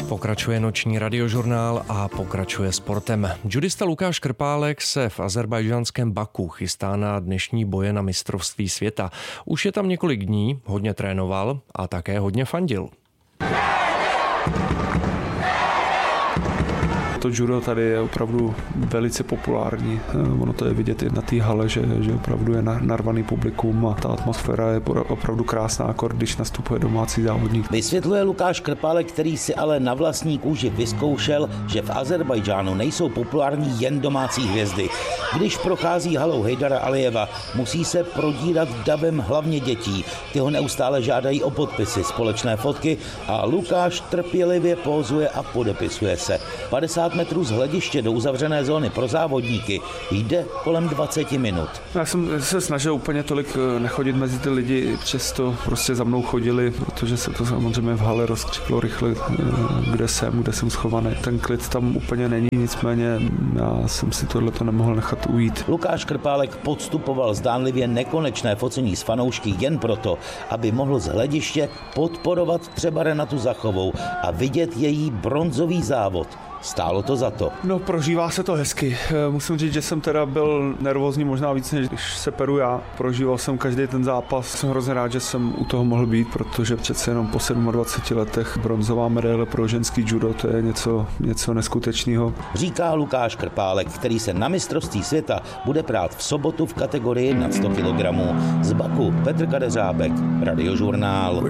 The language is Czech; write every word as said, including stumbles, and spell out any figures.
Pokračuje noční radiožurnál a pokračuje sportem. Judista Lukáš Krpálek se v azerbajdžánském Baku chystá na dnešní boje na mistrovství světa. Už je tam několik dní, hodně trénoval a také hodně fandil. To judo tady je opravdu velice populární. Ono to je vidět i na té hale, že, že opravdu je narvaný publikum a ta atmosféra je opravdu krásná, akor když nastupuje domácí závodník. Vysvětluje Lukáš Krpálek, který si ale na vlastní kůži vyzkoušel, že v Azerbajdžánu nejsou populární jen domácí hvězdy. Když prochází halou Hejdara Alijeva, musí se prodírat davem hlavně dětí. Ty ho neustále žádají o podpisy, společné fotky a Lukáš trpělivě pózuje a podepisuje se. padesát metrů z hlediště do uzavřené zóny pro závodníky jde kolem dvacet minut. Já jsem se snažil úplně tolik nechodit mezi ty lidi, přesto prostě za mnou chodili, protože se to samozřejmě v hale rozkřiklo rychle, kde jsem, kde jsem schovaný. Ten klid tam úplně není, nicméně já jsem si tohleto nemohl nechat ujít. Lukáš Krpálek podstupoval zdánlivě nekonečné focení s fanoušky jen proto, aby mohl z hlediště podporovat třeba Renatu Zachovou a vidět její bronzový závod. Stálo to za to. No, prožívá se to hezky. Musím říct, že jsem teda byl nervózní možná víc, než když se peru já. Prožíval jsem každý ten zápas. Jsem hrozně rád, že jsem u toho mohl být, protože přece jenom po dvaceti sedmi letech bronzová medaile pro ženský judo, to je něco, něco neskutečného. Říká Lukáš Krpálek, který se na mistrovství světa bude prát v sobotu v kategorii nad sto kilogramů. Z Baku Petr Kadeřábek, Radiožurnál.